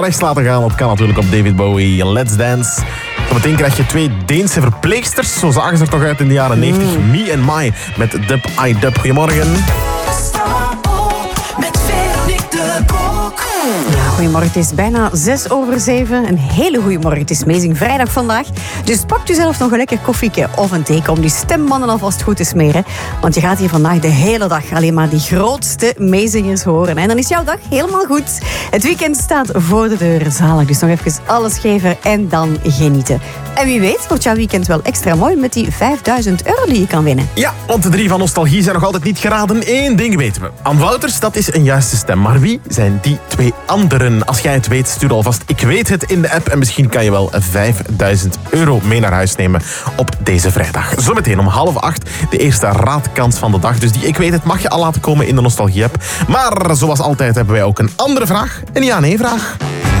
rechts laten gaan. Dat kan natuurlijk op David Bowie, Let's Dance. Zometeen krijg je 2 Deense verpleegsters. Zo zagen ze er toch uit in de jaren 90. Me and My met Dub I Dub. Goedemorgen. Ja, goedemorgen, het is bijna 6:06. Een hele goede morgen. Het is Amazing Vrijdag vandaag. Dus pak jezelf nog een lekker koffieke of een thee om die stembanden alvast goed te smeren. Want je gaat hier vandaag de hele dag alleen maar die grootste Amazingers horen. En dan is jouw dag helemaal goed. Het weekend staat voor de deur. Zalig, dus nog even alles geven en dan genieten. En wie weet wordt jouw weekend wel extra mooi met die €5.000 die je kan winnen. Ja, want de 3 van Nostalgie zijn nog altijd niet geraden. 1 ding weten we. Anne Wouters, dat is een juiste stem. Maar wie zijn die 2 anderen? Als jij het weet, stuur alvast Ik weet het in de app. En misschien kan je wel €5.000 mee naar huis nemen op deze vrijdag. Zometeen om 7:30 de eerste raadkans van de dag. Dus die Ik weet het mag je al laten komen in de Nostalgie-app. Maar zoals altijd hebben wij ook een andere vraag. Een ja-nee-vraag.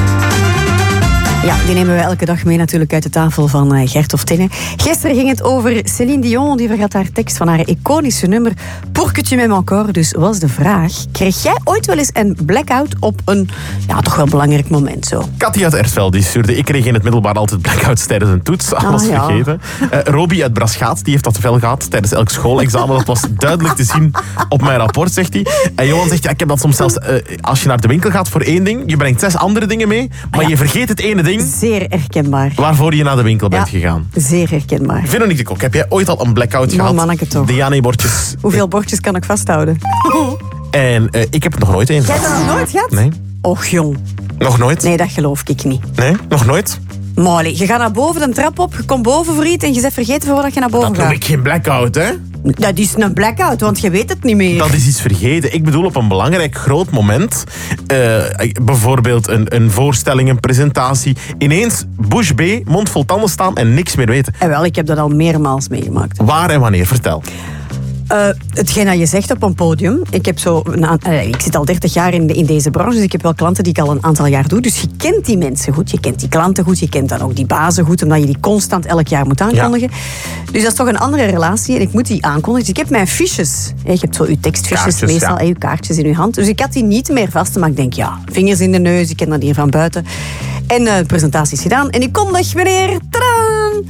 Ja, die nemen we elke dag mee natuurlijk uit de tafel van Gert of Tinne. Gisteren ging het over Céline Dion. Die vergat haar tekst van haar iconische nummer Pour que tu m'aimes encore. Dus was de vraag, kreeg jij ooit wel eens een blackout op een toch wel belangrijk moment zo? Katja uit Ertveld die stuurde, ik kreeg in het middelbaar altijd blackouts tijdens een toets. Alles vergeten. Robbie uit Braschaat, die heeft dat veel gehad tijdens elk schoolexamen. Dat was duidelijk te zien op mijn rapport, zegt hij. En Johan zegt, ik heb dat soms zelfs als je naar de winkel gaat voor 1 ding, je brengt 6 andere dingen mee, maar je vergeet het ene ding. Zeer herkenbaar. Waarvoor je naar de winkel bent gegaan. Zeer herkenbaar. Veronique de Kok, heb jij ooit al een blackout gehad? Manneke toch. De ja-nee-bordjes. Hoeveel bordjes kan ik vasthouden? En ik heb het nog nooit eens Jij gehad. hebt dat nog nooit gehad? Nee. Och jong. Nog nooit? Nee, dat geloof ik niet. Nee, nog nooit? Molly, je gaat naar boven de trap op, je komt boven voor iets en je bent vergeten voordat je naar boven Dat gaat. noem ik geen blackout, hè? Dat is een blackout, want je weet het niet meer. Dat is iets vergeten. Ik bedoel op een belangrijk groot moment. Bijvoorbeeld een voorstelling, een presentatie. Ineens bush B, mond vol tanden staan en niks meer weten. En wel, ik heb dat al meermaals meegemaakt. Waar en wanneer? Vertel. Hetgeen dat je zegt op een podium. Ik zit al 30 jaar in deze branche, dus ik heb wel klanten die ik al een aantal jaar doe. Dus je kent die mensen goed, je kent die klanten goed, je kent dan ook die bazen goed, omdat je die constant elk jaar moet aankondigen. Ja. Dus dat is toch een andere relatie en ik moet die aankondigen. Dus ik heb mijn fiches. Je hebt zo je tekstfiches Kaartjes, meestal, je kaartjes in je hand. Dus ik had die niet meer vast, maar ik denk, vingers in de neus, ik ken dat hier van buiten. En de presentatie is gedaan. En ik kom, dag meneer, tadaan!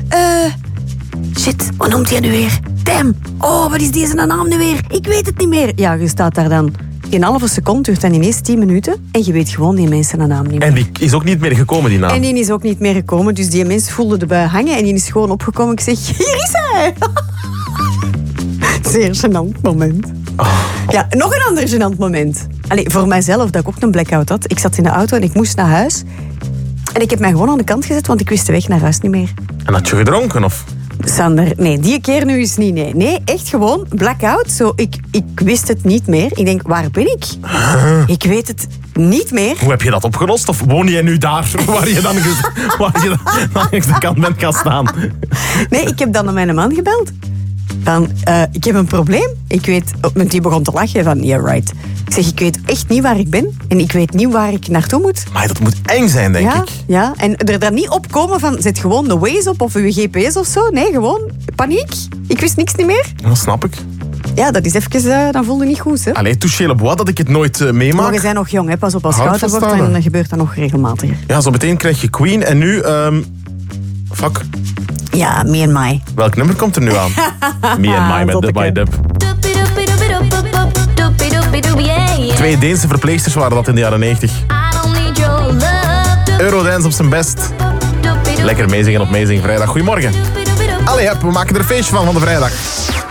Shit, wat noemt hij nu weer? Damn, wat is deze naam nu weer? Ik weet het niet meer. Ja, je staat daar dan in een halve seconde, duurt dan ineens 10 minuten. En je weet gewoon die mensen een naam niet meer. En die is ook niet meer gekomen, die naam? En die is ook niet meer gekomen. Dus die mens voelde erbij hangen en die is gewoon opgekomen. Ik zeg, hier is hij! Zeer gênant moment. Ja, nog een ander gênant moment. Voor mijzelf, dat ik ook een blackout had. Ik zat in de auto en ik moest naar huis. En ik heb mij gewoon aan de kant gezet, want ik wist de weg naar huis niet meer. En had je gedronken, of? Sander, nee, die keer nu is niet, nee. Nee, echt gewoon blackout. Zo, ik wist het niet meer. Ik denk, waar ben ik? Ik weet het niet meer. Hoe heb je dat opgelost? Of woon jij nu daar waar je dan langs de kant bent gaan staan? Nee, ik heb dan naar mijn man gebeld. Van, ik heb een probleem. Ik weet, die begon te lachen van, yeah, right. Ik zeg, ik weet echt niet waar ik ben. En ik weet niet waar ik naartoe moet. Maar dat moet eng zijn, denk ik. Ja, en er dan niet op komen van, zet gewoon de Waze op of uw GPS of zo. Nee, gewoon paniek. Ik wist niks niet meer. Dat snap ik. Ja, dat is even, dan voelde niet goed, hè. Allee, touché le bois, dat ik het nooit meemaak. Maar je bent nog jong, hè. Pas op, als het ouder wordt, dan gebeurt dat nog regelmatiger. Ja, zo meteen krijg je Queen en nu... fuck. Ja, Me and My. Welk nummer komt er nu aan? Me and My met Dub by Dub. 2 Deense verpleegsters waren dat in de jaren 90. Eurodance op zijn best. Lekker Amazing en op Amazing Vrijdag. Goedemorgen. Allee, we maken er een feestje van de vrijdag.